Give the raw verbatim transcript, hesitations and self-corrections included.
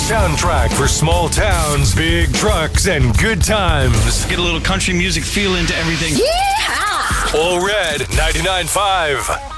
soundtrack for small towns, big trucks, and good times. Get a little country music feel into everything. Yeehaw! All Red ninety-nine point five.